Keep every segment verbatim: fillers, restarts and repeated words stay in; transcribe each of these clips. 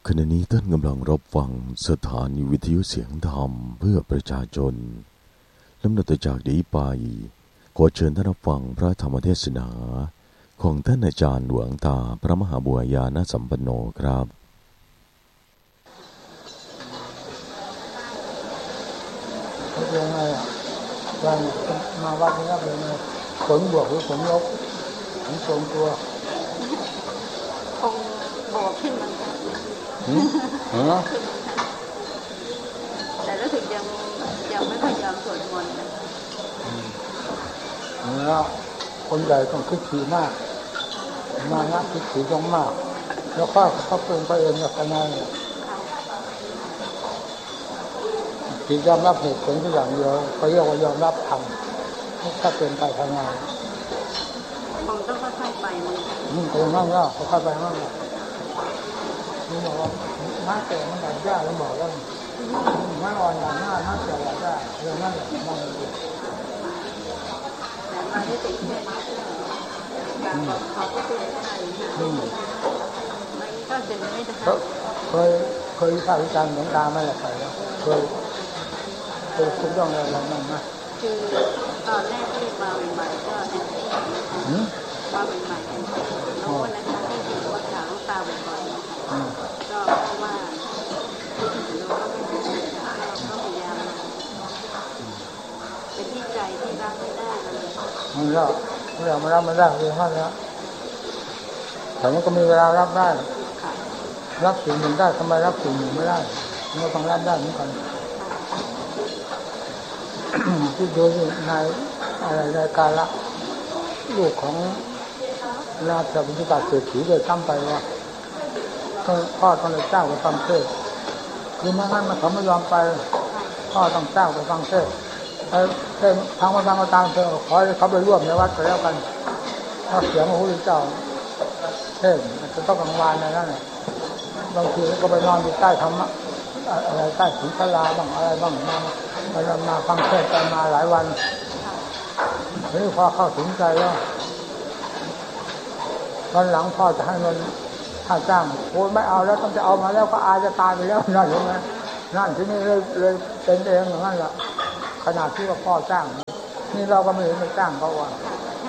ขณะนี้ท่านกำลังรับฟังสถานีวิทยุเสียงธรรมเพื่อประชาชนลำดับต่อจากนี้ไปขอเชิญท่านรับฟังพระธรรมเทศนาของท่านอาจารย์หลวงตาพระมหาบัวญาณสัมปันโนครับเป็นไงอ่ะวันมาวัดนี้เป็นไงผลบวกหรือผลลบผลทรงตัวคงบวกขึ้นมันฮะแต่รู้สึกยังยังไม่ค่อยยอมสวดมนต์แล้วคนใหญ่ต้องคิดถี่มากมานะคิดถี่ต้องมากแล้วข้าเขาปรุงไปเองกับคะแนนที่ยอมรับเหตุผลทุกอย่างเดียวเขาเรียกว่ายอมรับธรรมถ้าเป็นไปทางงานคงต้องค่อยๆไปมันนี่ตรงนั้นก็ค่อยๆไปนั่นแหละนี่บอกว่าหน้าแก่มันดันยากแล้วบอกว่าหน้าอ่อนดันหน้าหน้าแก่ดันได้เรื่องนั้นแหละมองดูแต่มาที่ติดเนี่ยการบอกเขาก็คือใช่มันก็จะไม่ได้เคยเคยวิพากษ์วิจารณ์หลวงตาไม่ละใส่แล้วเคยเคยคุยเรื่องอะไรนั่นนะคือตอนแรกที่มาใหม่ๆก็แอนตี้มาใหม่ๆแอนตี้แล้ววันนั้นที่เห็นว่าขาตาบ่อยๆก็เพราะว่าเราก็ไม่ได้เราก็พยายามเป็นที่ใจที่รับไม่ได้มันก็เรื่องมันรับไม่ได้เรื่องนั้นแล้วแต่มันก็มีเวลารับได้รับสิ่งหนึ่งได้ทำไมรับสิ่งหนึ่งไม่ได้มันก็ต้องรับได้เหมือนกันที่ดูในอะไรในการละลูกของราชบุตรกาเศรษฐีเลยตั้มไปว่าพ่อต้องเลยเจ้าไปฟังเทศคือไม่งั้นมันเขาไม่ยอมไปพ่อต้องเจ้าไปฟังเทศไอ้เทศทางมาทางมาตามเธอขอให้เขาไปร่วมในวัดก็แล้วกันถ้าเสียงพระพุทธเจ้าเทศจะต้องกังวานในนั้นแหละบางทีก็ไปนอนอยู่ใต้ธรรมะอะไรใต้ถุนศาลาบ้างอะไรบ้างมามามาฟังเทศน์กันมาหลายวันนี่พอเข้าถึงใจแล้ววันหลังพ่อจะให้มันค่าจ้างโอ้ไม่เอาแล้วต้องจะเอามาแล้วก็อายจะตายไปแล้วนั่นใช่ไหมนั่นที่นี่เลยเลยเป็นเองอย่างนั้นแหละขนาดที่ว่าพ่อจ้างนี่เราก็ไม่เห็นไม่จ้างเขาว่า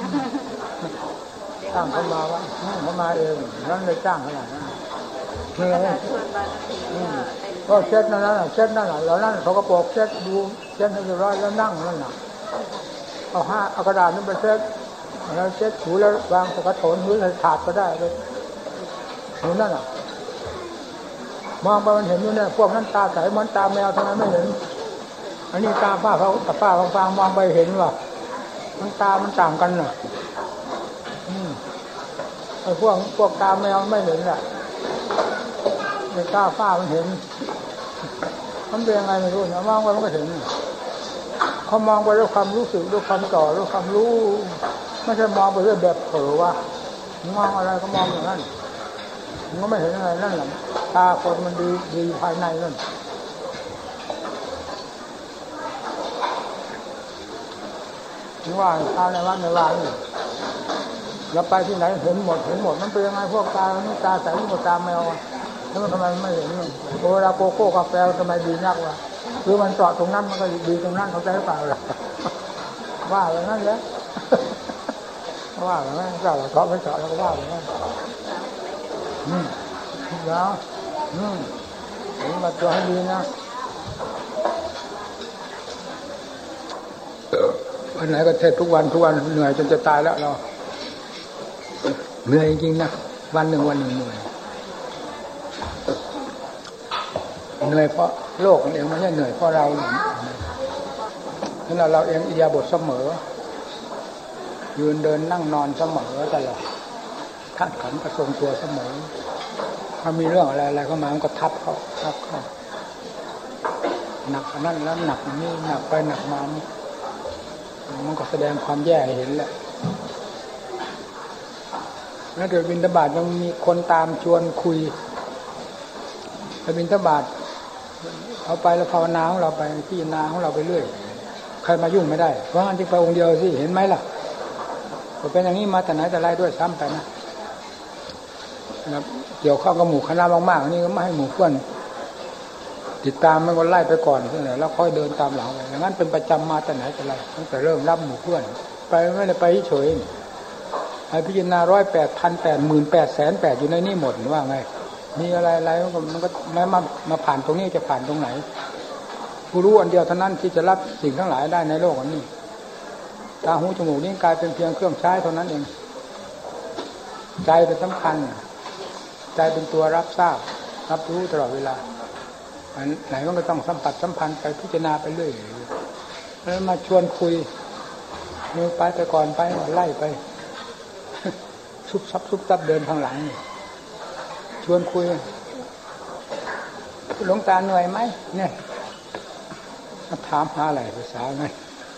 จ้างเขามาว่าเขามาเองนั่นเลยจ้างขนาดนั้นนี่ไงก็เช็ดนั่นแหละเช็ดนั่นแหละแล้วนั่นเขาก็ปอกเช็ดดูเช็ดให้เรียบร้อยแล้วนั่งนั่นแหละเอาห้าเอากระดาษนั้นไปเช็ดแล้วเช็ดถูแล้ววางกระโถนพื้นให้ขาดก็ได้เลยดูนั่นอ่ะมองไปมันเห็นอยู่เนี่ยพวกนั้นตาใสมันตาแมวทำไมไม่เห็นอันนี้ตาป้าเขาตาป้าบางๆมองไปเห็นว่ามันตามันต่างกันน่ะอืมไอ้พวกพวกตาแมวไม่เห็นอ่ะไอ้ตาป้ามันเห็นมันเป็นยังไงไม่รู้นะมองไปมันก็เห็นเขามองไปด้วยความรู้สึกด้วยความต่อด้วยความรู้ไม่ใช่มองไปด้วยแบบเผลอว่ามองอะไรก็มองอย่างนั้นมันก็ไม่เห็นอะไรนั่นแหละตาคนมันดีดีภายในนั่นนี่ว่าตาในวัดในวานนี่เราไปที่ไหนเห็นหมดเห็นหมดมันเป็นยังไงพวกตานี่ตาใสหมดตาแมวแล้วมันทำไมไม่เห็นโบราโกโก้กาแฟทำไมดีนักวะคือมันเจาะตรงนั้นมันก็ดีตรงนั้นเขาใจหรือเปล่าล่ะว่าอย่างนั้นเลยว่าอย่างนั้นเจาะเจาะไม่เจาะแล้วก็ว่าอย่างนั้นอืมแล้วอืมนี่มาตัวให้ดีนะวันไหนก็เทศทุกวันทุกวันเหนื่อยจนจะตายแล้วเราเหนื่อยจริงๆนะวันหนึ่งวันหนึ่งเหนื่อยเหนื่อยเพราะโลกมันเองไม่ใช่เหนื่อยเพราะเรานั่นแหละเราเองอิริยาบถเสมอยืนเดินนั่งนอนเสมอตลอดธาตุขันธ์ประทรงตัวเสมอถ้ามีเรื่องอะไรอะไรเข้ามามันก็ทับเขาทับเขาหนักนั่นแล้วหนักนี่หนักไปหนักมามันก็แสดงความแย่ให้เห็นแหละแล้วเดี๋ยวบิณฑบาตยังมีคนตามชวนคุยไปบิณฑบาตเอาไปแล้วภาวนาของเราไปพิจารณาของเราไปเรื่อยใครมายุ่งไม่ได้เพราะงั้นจึงไปองค์เดียวสิเห็นไหมล่ะก็เป็นอย่างนี้มาแต่ไหนแต่ไรด้วยซ้ำไปนะแล้วเกี่ยวข้องกับหมู่คณะมากๆนี่ก็ไม่ให้หมู่เพื่อนติดตามมันก็ไล่ไปก่อนเท่านั้นแล้วค่อยเดินตามหลังไปอย่างนั้นเป็นประจำมาแต่ไหนแต่ไรตั้งแต่เริ่มรับหมู่เพื่อนไปไม่ได้ไปเฉยไอ้พิจารณาร้อยแปดพันแปดหมื่นแปดแสนแปดอยู่ในนี่หมดว่าไงมีอะไรอะไรมันก็มันก็ไม่มามาผ่านตรงนี้จะผ่านตรงไหนผู้รู้อันเดียวเท่านั้นที่จะรับสิ่งทั้งหลายได้ในโลกอันนี้ตาหูจมูกนิ้วกายเป็นเพียงเครื่องใช้เท่านั้นเองใจเป็นสำคัญใจเป็นตัวรับทราบรับรู้ตลอดเวลาอันไหนมันก็ต้องสัมผัสสัมพันธ์ไปพิจารณาไปเรื่อยแล้วมาชวนคุยมือไปไปก่อนไปไล่ไปซุบซับซุบซับเดินทางหลังชวนคุยหลวงตาเหนื่อยไหมเนี่ยมาถามหาอะไรภาษาไง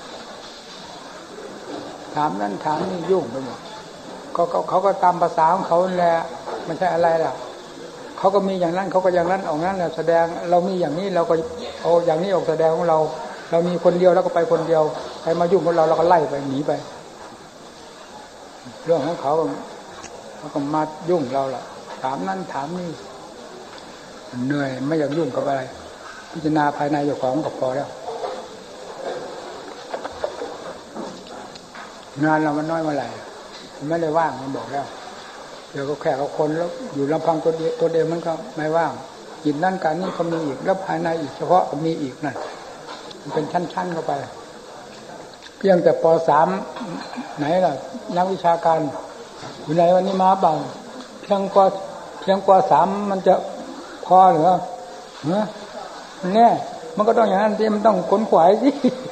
ถามนั่นถามนี่ยุ่งไปหมดเขาเขาเขาก็ตามภาษาของเขาแหละไม่ใช่อะไรล่ะเขาก็มีอย่างนั้นเขาก็อย่างนั้นออกนั้นแสดงเรามีอย่างนี้เราก็เอาอย่างนี้ออกแสดงของเราเรามีคนเดียวแล้วก็ไปคนเดียวใครมายุ่งกับเราเราก็ไล่ไปหนีไปเรื่องของเขาเขาก็มายุ่งเราล่ะถามนั่นถามนี่เหนื่อยไม่อยากยุ่งกับอะไรพิจารณาภายในเจ้าของก็พอแล้วงานเรามันน้อยเมื่อไหร่ไม่ได้ว่างมันบอกแล้วเดี๋ยวก็แค่กับคนแล้วอยู่ลำพังตัวเดียวตัวเดียวมันก็ไม่ว่างกินนั่นการนี่ก็มีอีกแล้วภายในอีกเฉพาะก็มีอีกนั่นมันเป็นชั้นๆเข้าไปเพียงแต่ป.สาม ไหนล่ะนักวิชาการอยู่ไหนวันนี้มาเปล่าเพียงป.เพียงป.สาม มันจะพอหรือเนอะเนี่ยมันก็ต้องอย่างนั้นที่มันต้องขนขวายสิ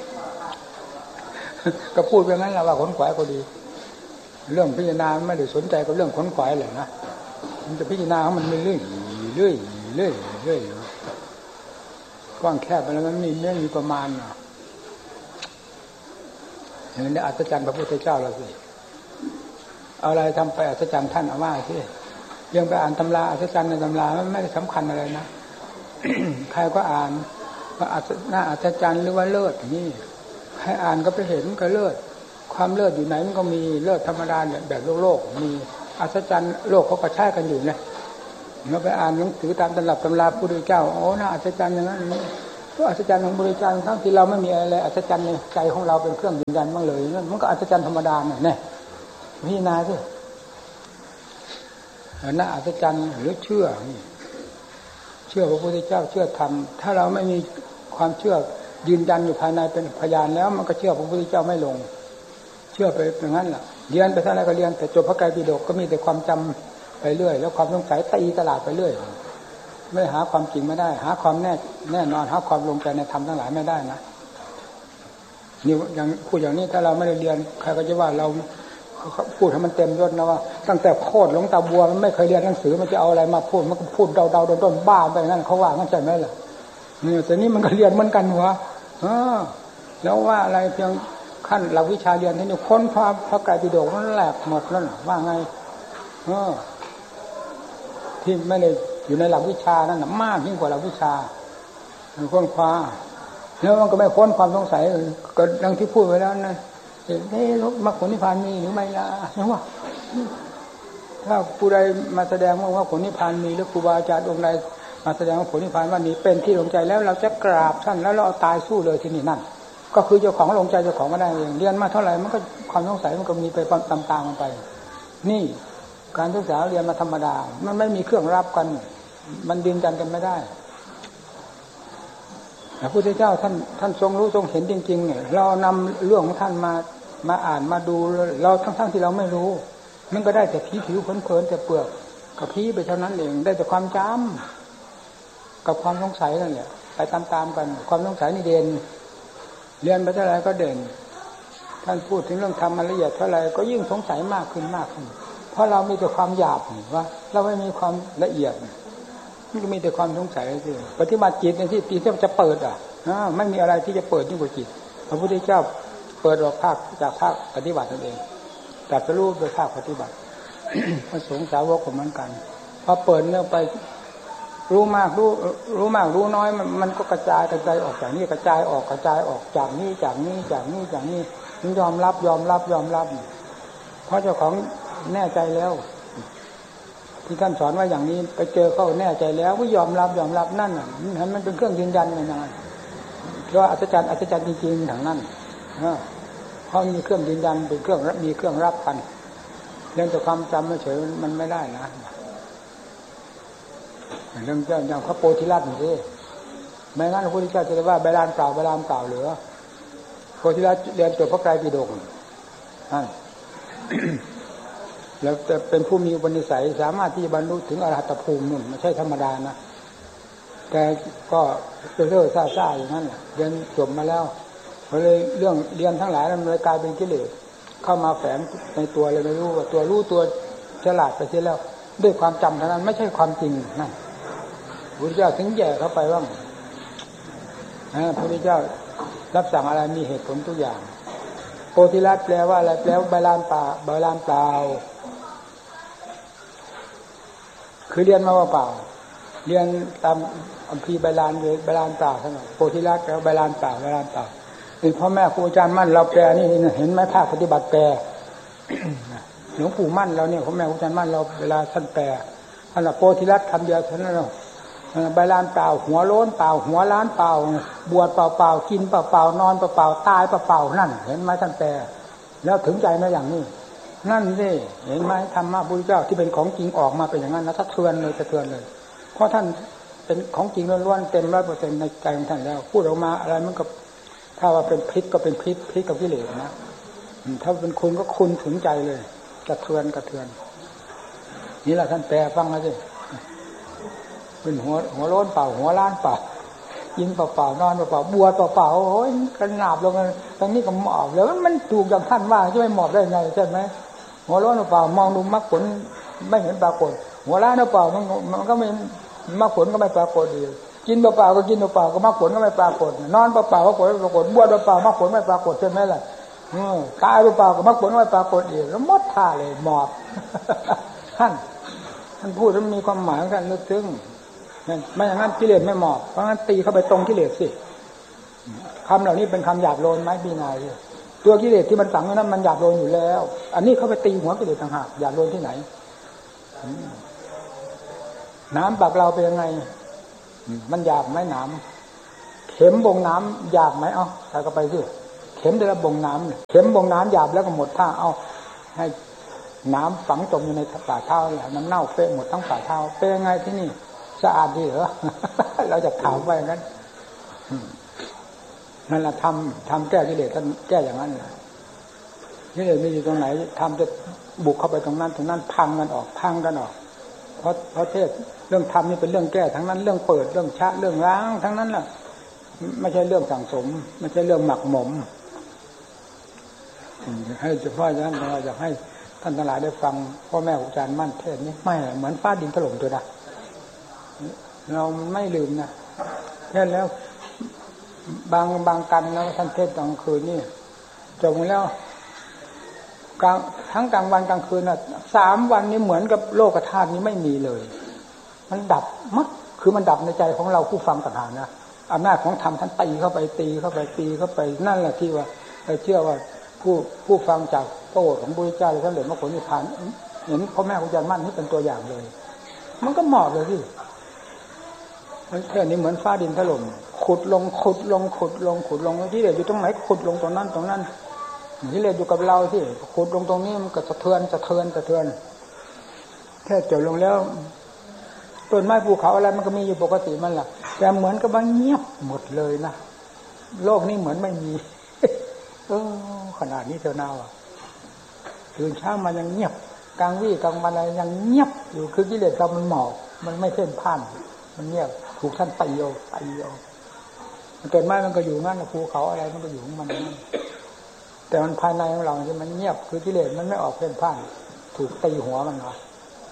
ก็พูดไปงั้นแหละว่าขนขวายก็ดีเรื่องพิจารณาไม่ได้สนใจกับเรื่องขนขวายเลยนะมันจะพิจารณาของมันเรื่อยๆเรื่อยๆเรื่อยๆเรื่อยๆกว้างแคบไปแล้วมันมีไม่มีประมาณอ่ะเห็นได้อัศจรรย์พระพุทธเจ้าเราสิเอาอะไรทำไปอัศจรรย์ท่านเอาว่าสิยังไปอ่านตำราอัศจรรย์ในตำรามันไม่ได้สำคัญอะไรนะ ใครก็อ่านว่าอัศน่าอัศจรรย์หรือว่าเลิศนี่ใครอ่านก็ไปเห็นก็เลิศความเลิศอยู่ไหนมันก็มีเลิศธรรมดาเนี่ยแบบโลกโลกมีอัศจรรย์โลกเขาก็ใช้กันอยู่นะเราไปอ่านหนังสือตามตำรับตำราพระพุทธเจ้าโอ้น่าอัศจรรย์อย่างนั้นนี่ก็อัศจรรย์ของพระพุทธเจ้าทั้งที่เราไม่มีอะไรอัศจรรย์ในใจของเราเป็นเครื่องยืนยันบ้างเลยนั่นมันก็อัศจรรย์ธรรมดาเนี่ยเนี่ยพิจารณาสิน่าอัศจรรย์หรือเชื่อเชื่อพระพุทธเจ้าเชื่อธรรมถ้าเราไม่มีความเชื่อยืนยันอยู่ภายในเป็นพยานแล้วมันก็เชื่อพระพุทธเจ้าไม่ลงเชื่อไปอย่างนั้นแหละเรียนไปเท่าไรก็เรียนแต่จบพระไตรปิฎกก็มีแต่ความจำไปเรื่อยแล้วความสงสัยตีตลาดไปเรื่อยไม่หาความจริงไม่ได้หาความแน่แน่นอนหาความลงใจในธรรมทั้งหลายไม่ได้นะนี่อย่างพูดอย่างนี้ถ้าเราไม่ได้เรียนใครก็จะว่าเราพูดให้มันเต็มยศนะว่าตั้งแต่โคตรหลวงตาบัวมันไม่เคยเรียนหนังสือมันจะเอาอะไรมาพูดมันก็พูดเดาๆต้นๆบ้าไปนั่นเขาว่างั้นใช่ไหมล่ะเนี่ยแต่นี่มันก็เรียนเหมือนกันหัวเออแล้วว่าอะไรเพียงขั้นหลักวิชาเรียนที่นี่ค้นพระพระไตรปิฎกนั่นแหลกหมดแล้วว่าไงเออที่ไม่ได้อยู่ในหลักวิชานั่นน่ะมากยิ่งกว่าหลักวิชาค้นคว้าแล้วมันก็ไม่ค้นความสงสัยก็ดังที่พูดไว้แล้วนะเอ๊ะมรรคผลนิพพานมีหรือไม่ล่ะใช่ไหมถ้าผู้ใดมาแสดงว่าผลนิพพานมีหรือครูบาอาจารย์องค์ใดมาแสดงว่าผลนิพพานว่านี้เป็นที่ลงใจแล้วเราจะกราบท่านแล้วเราเอาตายสู้เลยที่นี่นั่นก็คือเจ้าของลงใจเจ้าของไม่ได้เองเรียนมาเท่าไหร่มันก็ความสงสัยมันก็มีไปตามๆกันไปนี่การศึกษาเรียนมาธรรมดามันไม่มีเครื่องรับกันมันยืนยันกันไม่ได้พระพุทธเจ้าท่านท่านทรงรู้ทรงเห็นจริงๆเนี่ยเรานำเรื่องของท่านมามาอ่านมาดูเราทั้งๆที่เราไม่รู้มันก็ได้แต่ผีผิวเผินๆแต่เปลือกกับผีไปเท่านั้นเองได้แต่ความจำกับความสงสัยนั่นแหละไปตามๆกันความสงสัยนี่เด่นเรียนไปเท่าไรก็เด่นท่านพูดถึงเรื่องธรรมละเอียดเท่าไรก็ยิ่งสงสัยมากขึ้นมากขึ้นเพราะเรามีแต่ความหยาบว่าเราไม่มีความละเอียดมันก็มีแต่ความสงสัยสิปฏิบัติจิตในที่ที่จะเปิดอ่ะไม่มีอะไรที่จะเปิดยิ่งกว่าจิตพระพุทธเจ้าเปิดออกภาคจากภาคปฏิบัตินั่นเองตรัสรู้โดยภาคปฏิบัติ พระสงฆ์สาวกก็เหมือนกันพอเปิดเนี่ยไปรู้มากรู้รู้มากรู้น้อยมันมันก็กระจายกระจายออกจากนี้กระจายออกกระจายออกจากนี้จากนี้จากนี้จากนี้มันยอมรับยอมรับยอมรับเพราะเจ้าของแน่ใจแล้วที่ท่านสอนว่าอย่างนี้ไปเจอเข้าแน่ใจแล้วก็ยอมรับยอมรับนั่นน่ะมันเป็นเครื่องยืนยันเลยนะเพราะอัศจรรย์อัศจรรย์จริงๆทางนั้นเพราะมีเครื่องยืนยันเป็นเครื่องมีเครื่องรับกันเรื่องแต่ความจำไม่เฉยมันไม่ได้นะเรื่องเจ้าอย่างพระโพธิลักษณ์นี่ไม่งั้นพระพุทธเจ้าจะว่าใบลานเปล่าใบลานเปล่าเหลือโพธิลักษณ์เรียนจบพระไตรปิฎกแล้วแต่เป็นผู้มีอุปนิสัยสามารถที่จะบรรลุถึงอรหัตภูมินั่นไม่ใช่ธรรมดานะแต่ก็เรื่อยๆซ่าๆอย่างนั้นเรียนจบมาแล้วเลยเรื่องเรียนทั้งหลายมันเลยกลายเป็นกิเลสเข้ามาแฝงในตัวเลยไม่รู้ว่าตัวรู้ตัวฉลาดไปเสียแล้วด้วยความจำเท่านั้นไม่ใช่ความจริงนั่นพระพุทธเจ้าถึงแย่เข้าไปว่าพระพุทธเจ้ารับสั่งอะไรมีเหตุผลทุกอย่างโพธิลักษณ์แปลว่าอะไรแปลว่าใบลานป่าใบลานเปล่าคือเรียนมาว่าเปล่าเรียนตามอัมพีใบลานเลยใบลานเปล่าเท่านั้นโพธิลักษณ์แล้วใบลานเปล่าใบลานเปล่าเป็นพ่อแม่ครูอาจารย์มั่นเราแปลนี่เห็นไหมภาคปฏิบัติแปลหลวงปู่มั่นเราเนี่ยพ่อแม่ครูอาจารย์มั่นเราเวลาท่านแปลอันละโพธิลักษณ์คำเดียวเท่านั้นเราใบลานเปล่าหัวโล้นเปล่าหัวล้านเปล่าบวชเปล่าเปล่ากินเปล่าเปล่านอนเปล่าเปล่าตายเปล่าเปล่านั่นเห็นไหมท่านแปลแล้วถึงใจไหมอย่างนี้นั่นสิเห็นไหมธรรมะพุทธเจ้าที่เป็นของจริงออกมาเป็นอย่างนั้นนะสะเทือนเลยสะเทือนเลยเพราะท่านเป็นของจริงล้วนๆเต็มร้อยเปอร์เซ็นต์ในใจของท่านแล้วพูดออกมาอะไรมันก็ถ้าว่าเป็นพิษก็เป็นพิษพิษกับกิเลสนะถ้าเป็นคุณก็คุณถึงใจเลยกระเทือนกระเทือนนี่แหละท่านแปลฟังนะสิเป็นหัวหัวโล้นเปล่าหัวล้านเปล่ายิงเปล่าเปล่านอนเปล่าเปล่าบัวเปล่าเปล่าโอ้ยกระหนาบลงตรงนี้ก็หมอบแล้วมันถูกอย่างท่านว่าจะไม่หมอบได้ไงใช่ไหมหัวโล้นเปล่ามองดูมรรคผลไม่เห็นปรากฏหัวล้านเปล่ามันมันก็ไม่มรรคผลก็ไม่ปรากฏอีกกินเปล่าเปล่าก็กินเปล่าเปล่าก็มรรคผลก็ไม่ปรากฏนอนเปล่าเปล่าก็ผลไม่ปรากฏบัวเปล่าเปล่ามรรคผลไม่ปรากฏใช่ไหมล่ะตายเปล่าเปล่าก็มรรคผลไม่ปรากฏอีกแล้วมดท่าเลยหมอบท่านท่านพูดแล้วมีความหมายกันลึกซึ้งไม่อย่างนั้นกิเลสไม่หมอบเพราะงั้นตีเข้าไปตรงกิเลสสิคำเหล่านี้เป็นคำหยาบโลนไหมพี่นายตัวกิเลสที่มันฝังอยู่นั้นมันหยาบโลนอยู่แล้วอันนี้เข้าไปตีหัวกิเลสต่างหากหยาบโลนที่ไหนน้ำปากเราเป็นยังไงมันหยาบไหมน้ำเข็มบ่งน้ำหยาบไหมเอาใส่เข้าไปสิเข็มเดี๋ยวบ่งน้ำเข็มบ่งน้ำหยาบแล้วก็หมดท่าเอาให้น้ำฝังจมอยู่ในฝ่าเท้าเนี่ยมันเน่าเฟะหมดทั้งฝ่าเท้าเป็นยังไงที่นี่สะอาดดีเหรอ เราจะถามไปงั้นนั่นแหละทำทำแก้กิเลสท่านแก้อย่างนั้นกิเลสไม่อยู่ตรงไหนทำจะบุกเข้าไปตรงนั้นตรงนั้นพังกันออกพังกันออกเพราะเพราะเทศเรื่องธรรมนี่เป็นเรื่องแก้ทั้งนั้นเรื่องเปิดเรื่องชะเรื่องล้างทั้งนั้นแหละไม่ใช่เรื่องสั่งสมไม่ใช่เรื่องหมักหมมให้เฉพาะอย่างนั้นเราอยากให้ท่านทั้งหลายได้ฟังพ่อแม่ครูอาจารย์มั่นเทศนี้ไม่เหมือนฟ้าดินถล่มตัวนะเราไม่ลืมนะแค่แล้วบางบางกันแล้วท่านเทศกลางคืนนี่จบแล้วกลางทั้งกลางวันกลางคืนน่ะสามวันนี้เหมือนกับโลกธาตุนี้ไม่มีเลยมันดับมัดคือมันดับในใจของเราผู้ฟังต่างหากนะอำนาจของธรรมท่านตีเข้าไปตีเข้าไปตีเข้าไปนั่นแหละที่ว่าเราเชื่อว่าผู้ผู้ฟังจากพระโอษฐ์ของพระพุทธเจ้าท่านเหลือมรรคผลนิพพานเห็นพ่อแม่ครูอาจารย์มั่นนี่เป็นตัวอย่างเลยมันก็เหมาะเลยที่มันแค่นี้เหมือนฟ้าดินถล่มขุดลงขุดลงขุดลงขุดลงที่เหลืออยู่ตรงไหนขุดลงตรงนั้นตรงนั้นที่เหลืออยู่กับเราที่ขุดลงตรงนี้มันก็สะเทือนสะเทือนสะเทือนแค่จบลงแล้วต้นไม้ภูเขาอะไรมันก็มีอยู่ปกติมันแหละแต่เหมือนกับว่าเงียบหมดเลยนะโลกนี้เหมือนไม่มีเออขนาดนี้เท่านาอ่ะตื่นเช้ามายังเงียบกลางวี่กลางวันอะไรยังเงียบอยู่คือกิเลสเรามันหมอกมันไม่เพ่นพ่านมันเงียบถูกท่านตีเอาตีเอาต้นไม้มันก็อยู่งั้นภูเขาอะไรมันก็อยู่ของมันนั่นแต่มันภายในของเราที่มันเงียบคือกิเลสมันไม่ออกเพ่นพ่านถูกตีหัวมันนะ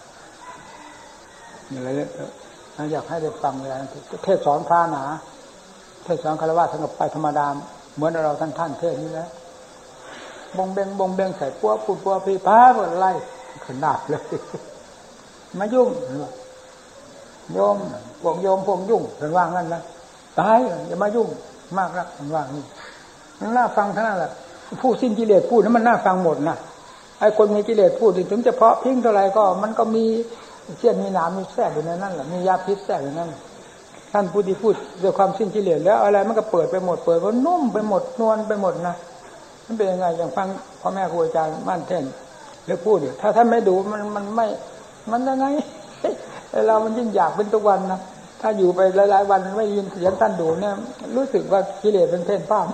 นี่อะไรเนี่ยอยากให้ได้ฟังเลยเทศสอนพระหนาเทศสอนคารวะสงบไปธรรมดาเหมือนเราท่านท่านเทศนี้แล้วบงเบงบงเบงใส่ปัวพูดปัวพี่ป้าหมดไล่ขนาดเลยมายุ่งโยมพวกโยมพวกยุ่งเป็นว่างั้นนะตายอย่ามายุ่งมากนักเป็นว่านี่มันน่าฟังทั้งนั้นแหละผู้สิ้นกิเลสพูดนั้นมันน่าฟังหมดนะไอ้คนมีกิเลสพูดถึงจะเพาะพิ้งเท่าไรก็มันก็มีเช่นมีน้ำมีแทรกอยู่ในนั้นแหละมียาพิษแทรกอยู่นั้นท่านผู้ที่พูดด้วยความสิ้นกิเลสแล้วอะไรมันก็เปิดไปหมดเปิดก็นุ่มไปหมดนวลไปหมดนะมันเป็นยังไงอย่างฟังพ่อแม่ครูอาจารย์มั่นเท่นหรือพูดอยู่ถ้าท่านไม่ดูมันมันไม่มันยังไงเรามันยิ่งอยากเป็นทุกวันนะถ้าอยู่ไปหลายๆวันไม่ยินเสียงท่านดูเนี่ยรู้สึกว่ากิเลสเป็นเพ่นพ่าน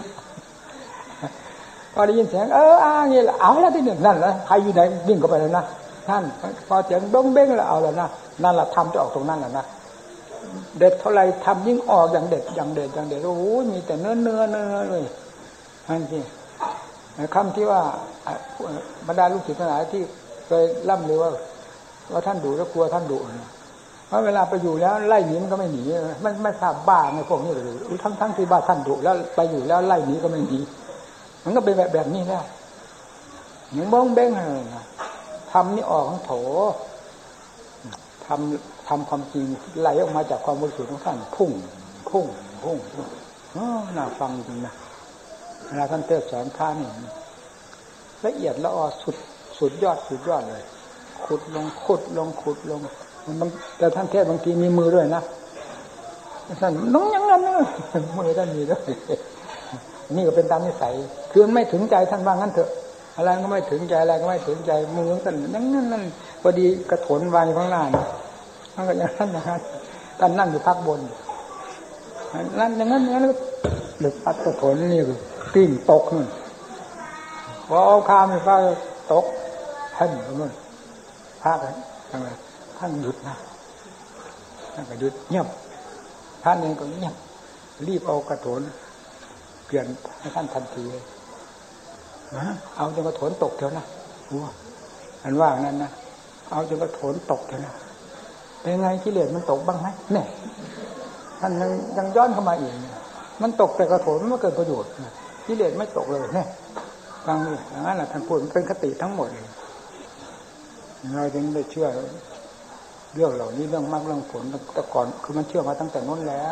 พอได้ยินเสียงเอออ่านี่แหละเอาแล้วที่หนึ่งนั่นแหละใครอยู่ไหนวิ่งเข้าไปเลยนะท่านพอเสียงบ้งเบ้งแล้วเอาแล้วนะนั่นแหละทำจะออกตรงนั้นแหละนะเด็ดเท่าไรทำยิ่งออกอย่างเด็ดอย่างเด็ดอย่างเด็ดโอ้โหมีแต่เนื้อเนื้อเนื้อเลยนั่นสิคำที่ว่าบรรดาลูกศิษย์ทั้งหลายที่เคยล่ำลือว่าว่าท่านดุแล้วกลัวท่านดุเพราะเวลาไปอยู่แล้วไล่หนีมันก็ไม่หนีมันไม่ทราบบ้าไงพวกนี้เลยทั้งทั้งที่บ้าท่านดุแล้วไปอยู่แล้วไล่หนีก็ไม่หนีมันก็เป็นแบบแบบนี้แล้วอย่างบ้งเบ้งเลยนะทำนี่ออกของโถทำทำความจริงไหลออกมาจากความบริสุทธิ์ของท่านพุ่งพุ่งพุ่งอ๋อน่าฟังจริงนะเวลาท่านเทศน์สอนพระนี่ละเอียดละออสุดสุดยอดสุดยอดเลยขุดลงขุดลงขุดลงมันแต่ท่านเทศน์บางทีมีมือด้วยนะท่านน้องยังงั้นนะมือท่านมีด้วยนี่ก็เป็นตามนิสัยคือมันไม่ถึงใจท่านว่างั้นเถอะอะไรก็ไม่ถึงใจอะไรก็ไม่ถึงใจมือท่านนั่นนั่นนั่นพอดีกระโถนวางอยู่ข้างหน้าท่านก็อย่างนั้นอย่างนั้นท่านนั่งอยู่พักบนนั่นอย่างนั้นอย่างนั้นหรือปัดกระโถนนี่คือปิ้งตกนู่นพอเอาคามไปฟ้าตกท่านนู่นพากันทำไมท่านหยุดนะท่านก็หยุดเงียบท่านเองก็เงียบรีบเอากระโถนเปลี่ยนให้ท่านทันทีเลยเอาจนกระโถนตกเถอะนะอันว่านั้นนะเอาจนกระโถนตกเถอะนะเป็นไงกิเลสมันตกบ้างไหมเนี่ยท่านยังยังย้อนเข้ามาอีกมันตกแต่กระโถนมันไม่เกิดประโยชน์กิเลสไม่ตกเลยเนี่ยฟังนี่อย่างนั้นแหละท่านพูดมันเป็นคติทั้งหมดเลยเราจึงได้เชื่อเรื่องเหล่านี้เรื่องมรรคเรื่องผลแต่ก่อนคือมันเชื่อมาตั้งแต่นู้นแล้ว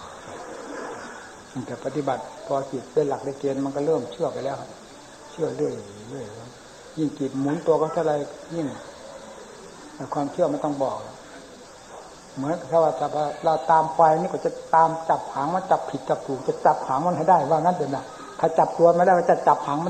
แต่ปฏิบัติพอจิตเป็นหลักได้เกณฑ์มันก็เริ่มเชื่อไปแล้วเชื่อเรื่อยเรื่อยยิ่งจิตหมุนตัวก็เท่าไรยิ่งความเชื่อไม่ต้องบอกเหมือนถ้าว่าเราตามควายนี่ก็จะตามจับหางมันจับผิดจับถูกจะจับหางมันให้ได้ว่างั้นเดี๋ยวนะถ้าจับตัวไม่ได้ก็จะจับหางมัน